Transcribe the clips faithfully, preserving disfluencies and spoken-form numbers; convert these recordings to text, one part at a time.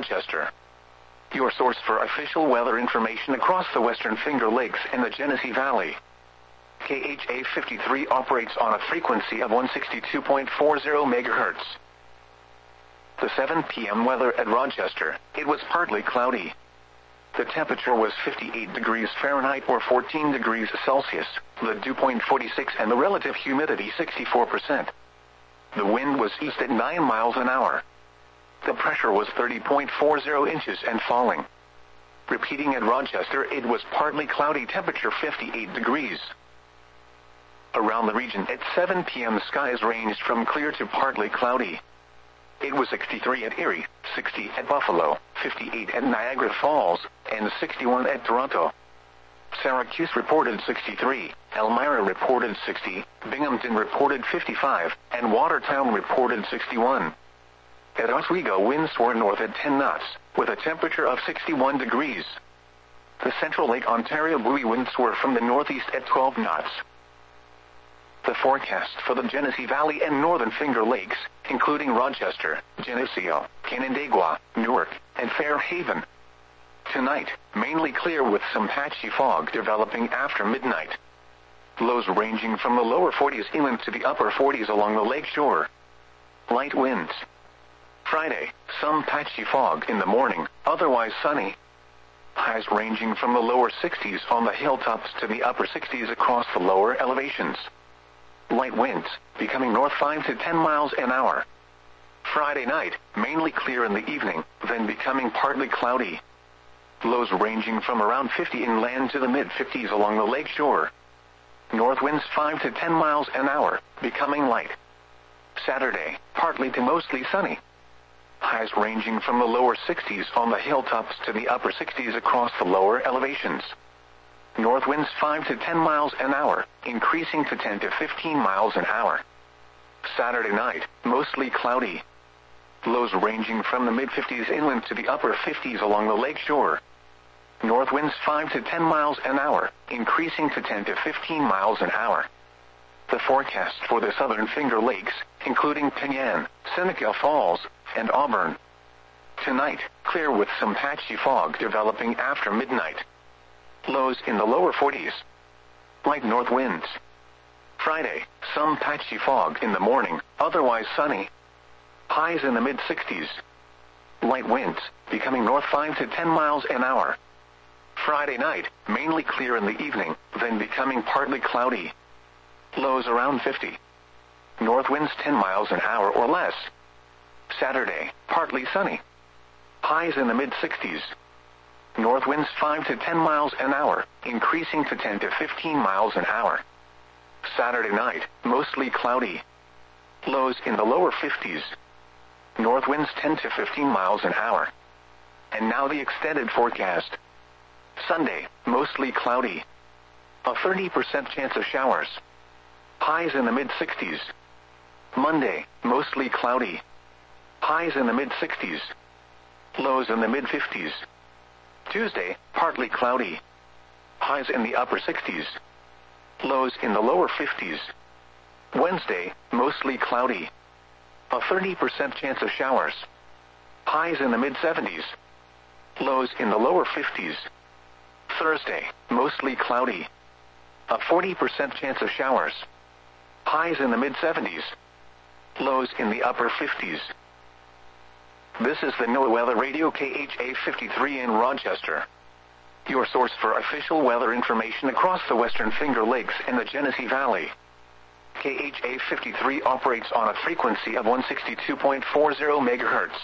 Rochester. Your source for official weather information across the Western Finger Lakes and the Genesee Valley. K H A fifty-three operates on a frequency of one sixty-two point four zero megahertz. The seven p m weather at Rochester, it was partly cloudy. The temperature was fifty-eight degrees Fahrenheit or fourteen degrees Celsius, the dew point forty-six and the relative humidity sixty-four percent. The wind was east at nine miles an hour. The pressure was thirty point four zero inches and falling. Repeating at Rochester, it was partly cloudy, temperature fifty-eight degrees. Around the region at seven p m skies ranged from clear to partly cloudy. It was sixty-three at Erie, sixty at Buffalo, fifty-eight at Niagara Falls, and sixty-one at Toronto. Syracuse reported sixty-three, Elmira reported sixty, Binghamton reported fifty-five, and Watertown reported sixty-one. At Oswego, winds were north at ten knots, with a temperature of sixty-one degrees. The Central Lake Ontario buoy winds were from the northeast at twelve knots. The forecast for the Genesee Valley and Northern Finger Lakes, including Rochester, Geneseo, Canandaigua, Newark, and Fairhaven. Tonight, mainly clear with some patchy fog developing after midnight. Lows ranging from the lower forties inland to the upper forties along the lake shore. Light winds. Friday, some patchy fog in the morning, otherwise sunny. Highs ranging from the lower sixties on the hilltops to the upper sixties across the lower elevations. Light winds, becoming north five to ten miles an hour. Friday night, mainly clear in the evening, then becoming partly cloudy. Lows ranging from around fifty inland to the mid-fifties along the lake shore. North winds five to ten miles an hour, becoming light. Saturday, partly to mostly sunny. Highs ranging from the lower sixties on the hilltops to the upper sixties across the lower elevations. North winds five to ten miles an hour, increasing to ten to fifteen miles an hour. Saturday night, mostly cloudy. Lows ranging from the mid-fifties inland to the upper fifties along the lake shore. North winds five to ten miles an hour, increasing to ten to fifteen miles an hour. The forecast for the Southern Finger Lakes, including Penyan, Seneca Falls, and Auburn. Tonight, clear with some patchy fog developing after midnight. Lows in the lower forties. Light north winds. Friday, some patchy fog in the morning, otherwise sunny. Highs in the mid-sixties. Light winds, becoming north five to ten miles an hour. Friday night, mainly clear in the evening, then becoming partly cloudy. Lows around fifty. North winds ten miles an hour or less. Saturday, partly sunny. Highs in the mid-sixties. North winds five to ten miles an hour, increasing to ten to fifteen miles an hour. Saturday night, mostly cloudy. Lows in the lower fifties. North winds ten to fifteen miles an hour. And now the extended forecast. Sunday, mostly cloudy. A thirty percent chance of showers. Highs in the mid-sixties. Monday, mostly cloudy. Highs in the mid-sixties. Lows in the mid-fifties. Tuesday, partly cloudy. Highs in the upper sixties. Lows in the lower fifties. Wednesday, mostly cloudy. A thirty percent chance of showers. Highs in the mid-seventies. Lows in the lower fifties. Thursday, mostly cloudy. A forty percent chance of showers. Highs in the mid-seventies. Lows in the upper fifties. This is the NOAA Weather Radio K H A fifty-three in Rochester. Your source for official weather information across the Western Finger Lakes and the Genesee Valley. K H A fifty-three operates on a frequency of one sixty-two point four zero megahertz.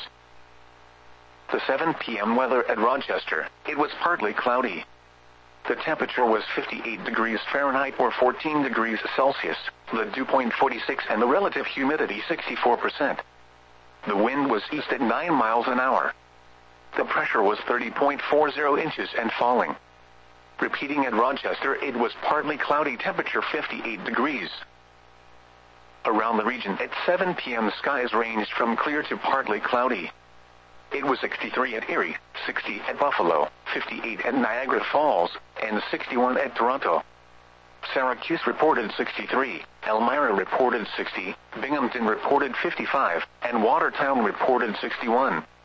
The seven p m weather at Rochester, it was partly cloudy. The temperature was fifty-eight degrees Fahrenheit or fourteen degrees Celsius, the dew point forty-six and the relative humidity sixty-four percent. The wind was east at nine miles an hour. The pressure was thirty point four zero inches and falling. Repeating at Rochester, it was partly cloudy, temperature fifty-eight degrees. Around the region at seven p m skies ranged from clear to partly cloudy. It was sixty-three at Erie, sixty at Buffalo, fifty-eight at Niagara Falls, and sixty-one at Toronto. Syracuse reported sixty-three, Elmira reported sixty, Binghamton reported fifty-five, and Watertown reported sixty-one.